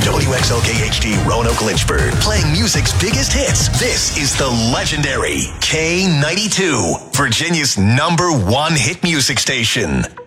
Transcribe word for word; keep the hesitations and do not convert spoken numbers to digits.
W X L K H D Roanoke Lynchburg, playing music's biggest hits. This is the legendary K ninety-two, Virginia's number one hit music station.